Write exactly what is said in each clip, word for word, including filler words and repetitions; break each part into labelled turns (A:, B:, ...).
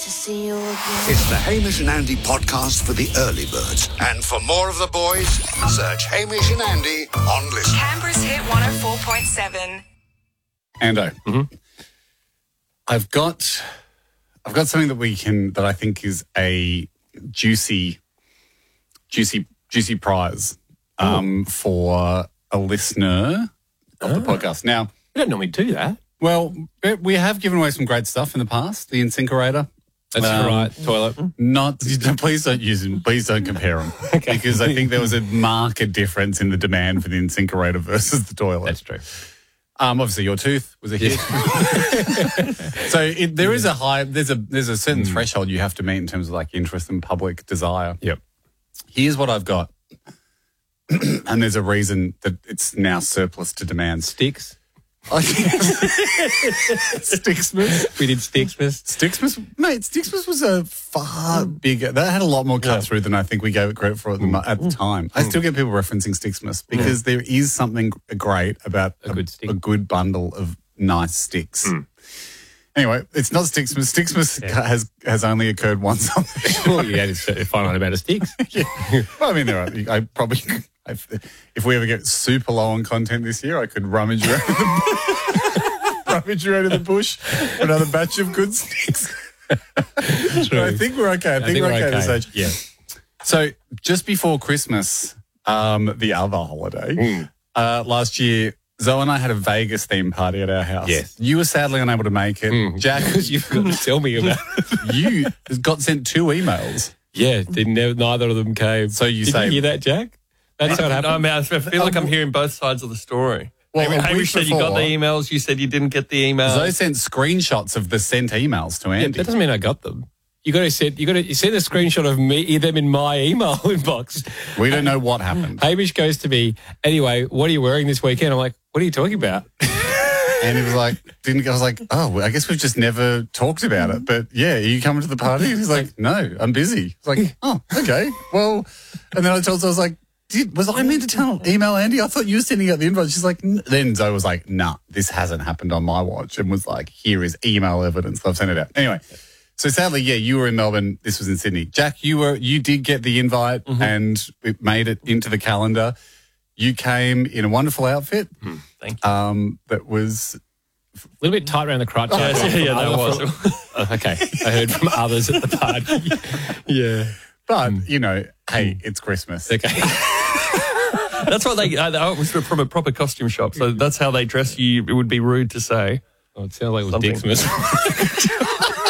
A: To see you again.
B: It's the Hamish and Andy podcast for the early birds. And for more of the boys, search Hamish and Andy on Listen.
C: Canberra's Hit one oh four point seven.
D: Ando,
E: Mm-hmm.
D: I've got, I've got something that we can that I think is a juicy, juicy, juicy prize um, for a listener of the podcast. Now,
E: We don't normally do that.
D: well, we have given away some great stuff in the past. The InSinkerator.
E: That's
D: Um,
E: right. Toilet.
D: Not, please don't use them. Please don't compare them. Because I think there was a marked difference in the demand for the InSinkerator versus the toilet.
E: That's true.
D: Um, obviously, your tooth was a hit. So it, there is a high, there's a there's a certain threshold you have to meet in terms of like interest and public desire.
E: Yep.
D: Here's what I've got, and there's a reason that it's now surplus to demand.
E: Sticks.
D: Sticksmas.
E: We did Sticksmas.
D: Sticksmas, mate. Sticksmas was a far bigger. That had a lot more cut
E: Yeah.
D: through than I think we gave it credit for at the, mo- at the time. I still get people referencing Sticksmas because there is something great about
E: A good stick.
D: a good bundle of nice sticks. Anyway, it's not Sticksmas. Sticksmas has has only occurred once. On the show.
E: Well, you had to find out about a sticks.
D: Yeah. Well, I mean, there are. I probably, if, if we ever get super low on content this year, I could rummage around the, rummage around in the bush for another batch of good sticks. But I think we're okay. I, think, we're okay, at this age.
E: Yeah.
D: So just before Christmas, um, the other holiday, uh, last year, Zoe and I had a Vegas theme party at our house.
E: Yes.
D: You were sadly unable to make it. Jack,
E: Because you've got to tell me about it.
D: you got sent two emails.
E: Yeah, didn't, neither of them came.
D: So you
E: Did
D: say-
E: you hear that, Jack? That's how it
F: No,
E: happened.
F: I mean, I feel like I'm hearing both sides of the story.
D: Well,
F: Well,
D: a week
F: Hamish said you got
D: before-
F: the emails. You said you didn't get the emails.
D: Zoe sent screenshots of the sent emails to
E: Yeah,
D: Andy.
E: that doesn't mean I got them. You got to send. You got to send a screenshot of me them in my email inbox.
D: We don't know what happened.
E: Hamish goes to me. Anyway, what are you wearing this weekend? I'm like, what are you talking about?
D: And he was like, didn't I was like, oh, I guess we've just never talked about it. But yeah, are you coming to the party? And he's like, no, I'm busy. It's like, oh, okay. Well, and then I told her, I was like, Did, was I meant to tell email Andy? I thought you were sending out the invite. She's like, N-. Then Zoe was like, nah, this hasn't happened on my watch, and was like, here is email evidence. I've sent it out. Anyway, so sadly, yeah, you were in Melbourne. This was in Sydney. Jack, you were, you did get the invite and it made it into the calendar. You came in a wonderful outfit.
F: Thank you.
D: Um, that was
E: A little bit tight around the crotch. I heard
F: yeah,
E: from
F: yeah, that
E: other-
F: was.
E: from- okay, I heard from others at the party. Yeah.
D: But, you know, hey, it's Christmas.
E: Okay.
F: That's what they. Uh, I was from a proper costume shop, so that's how they dress you. It would be rude to say.
E: Oh, it sounded like it was
F: Something.
E: Dicksmas.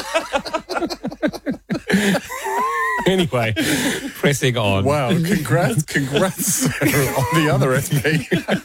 E: Anyway, pressing on.
D: Wow, congrats, congrats on the other S P.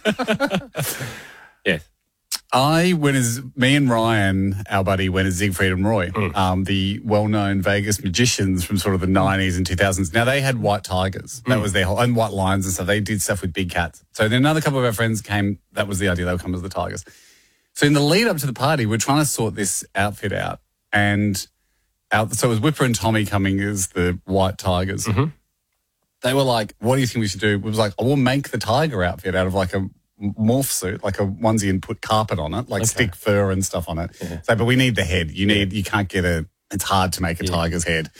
E: Yes.
D: I went as, me and Ryan, our buddy, went as Siegfried and Roy, um, the well-known Vegas magicians from sort of the nineties and two thousands. Now, they had white tigers. That was their whole, and white lions and stuff. They did stuff with big cats. So then another couple of our friends came, that was the idea, they would come as the tigers. So in the lead up to the party, we're trying to sort this outfit out. And out, so it was Whipper and Tommy coming as the white tigers. They were like, what do you think we should do? It was like, I will make the tiger outfit out of like a morph suit, like a onesie, and put carpet on it, like stick fur and stuff on it. So, but we need the head. You need, you can't get a, it's hard to make a tiger's head.